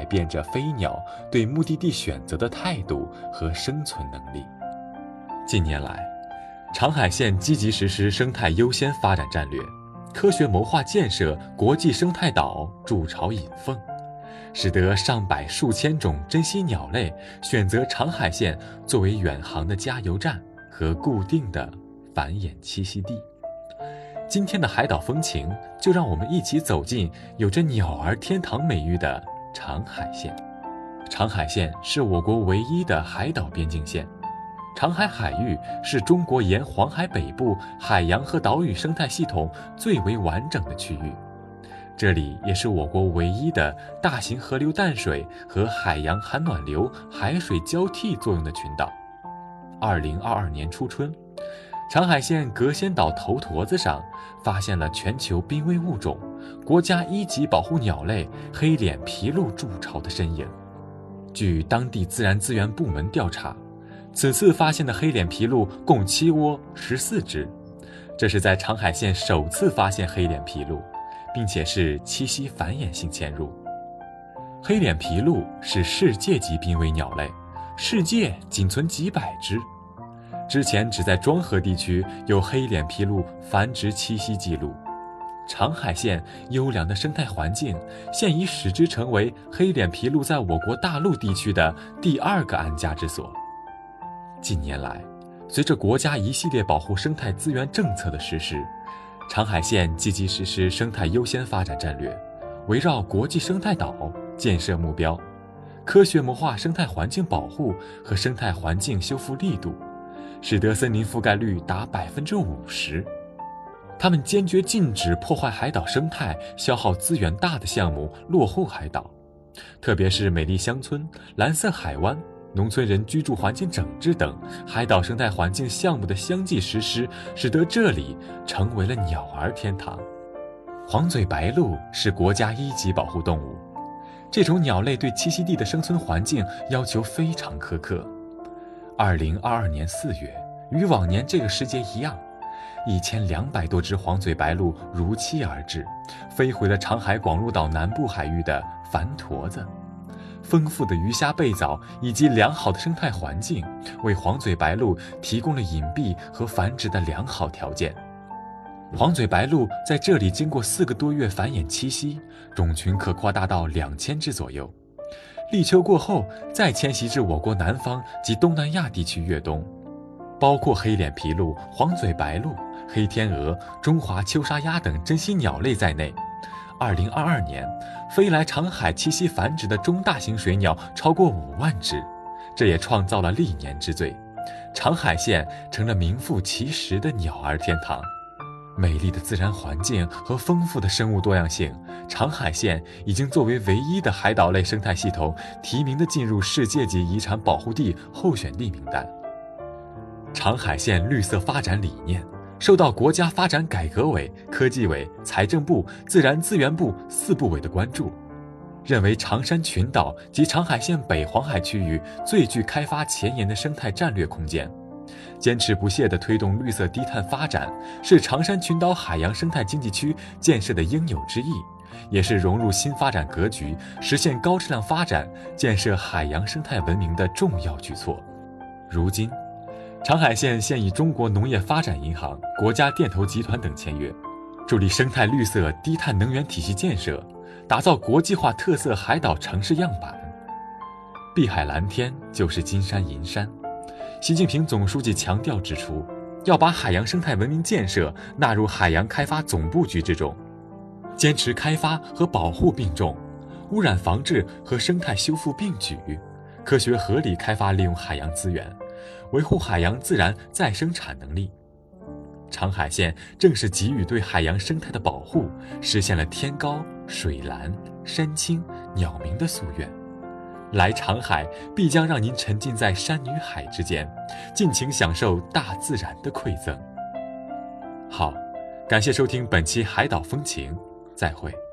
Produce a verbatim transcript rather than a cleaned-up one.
变着飞鸟对目的地选择的态度和生存能力。近年来，长海县积极实施生态优先发展战略，科学谋划建设国际生态岛筑巢引凤，使得上百数千种珍稀鸟类选择长海县作为远航的加油站和固定的繁衍栖息地。今天的海岛风情，就让我们一起走进有着鸟儿天堂美誉的长海县。长海县是我国唯一的海岛边境线，长海海域是中国沿黄海北部海洋和岛屿生态系统最为完整的区域，这里也是我国唯一的大型河流淡水和海洋寒暖流海水交替作用的群岛。二零二二年初春，长海县隔仙岛头坨子上发现了全球濒危物种、国家一级保护鸟类黑脸琵鹭筑巢的身影。据当地自然资源部门调查，此次发现的黑脸琵鹭共七窝十四只，这是在长海县首次发现黑脸琵鹭，并且是栖息繁衍性迁入。黑脸琵鹭是世界级濒危鸟类，世界仅存几百只。之前只在庄河地区有黑脸琵鹭繁殖栖息记录。长海县优良的生态环境现已使之成为黑脸琵鹭在我国大陆地区的第二个安家之所。近年来，随着国家一系列保护生态资源政策的实施，长海县积极实施生态优先发展战略，围绕国际生态岛建设目标，科学谋划生态环境保护和生态环境修复力度，使得森林覆盖率达百分之五十。他们坚决禁止破坏海岛生态、消耗资源大的项目落户海岛，特别是美丽乡村、蓝色海湾、农村人居住环境整治等海岛生态环境项目的相继实施，使得这里成为了鸟儿天堂。黄嘴白鹭是国家一级保护动物，这种鸟类对栖息地的生存环境要求非常苛刻。二零二二年四月，与往年这个时节一样，一千两百多只黄嘴白鹭如期而至，飞回了长海广鹿岛南部海域的繁坨子。丰富的鱼虾贝藻以及良好的生态环境，为黄嘴白鹭提供了隐蔽和繁殖的良好条件。黄嘴白鹭在这里经过四个多月繁衍栖息，种群可扩大到两千只左右。立秋过后，再迁徙至我国南方及东南亚地区越冬。包括黑脸琵鹭、黄嘴白鹭、黑天鹅、中华秋沙鸭等珍稀鸟类在内，二零二二年飞来长海栖息繁殖的中大型水鸟超过五万只，这也创造了历年之最。长海县成了名副其实的鸟儿天堂。美丽的自然环境和丰富的生物多样性，长海县已经作为唯一的海岛类生态系统提名的进入世界级遗产保护地候选地名单。长海县绿色发展理念受到国家发展改革委、科技委、财政部、自然资源部四部委的关注，认为长山群岛及长海县北黄海区域最具开发前沿的生态战略空间，坚持不懈地推动绿色低碳发展，是长山群岛海洋生态经济区建设的应有之义，也是融入新发展格局、实现高质量发展、建设海洋生态文明的重要举措。如今，长海县现与中国农业发展银行、国家电投集团等签约，助力生态绿色低碳能源体系建设，打造国际化特色海岛城市样板。碧海蓝天就是金山银山。习近平总书记强调指出，要把海洋生态文明建设纳入海洋开发总布局之中，坚持开发和保护并重，污染防治和生态修复并举，科学合理开发利用海洋资源，维护海洋自然再生产能力。长海县正是给予对海洋生态的保护，实现了天高水蓝山青鸟鸣的夙愿。来长海必将让您沉浸在山与海之间，尽情享受大自然的馈赠。好，感谢收听本期海岛风情，再会。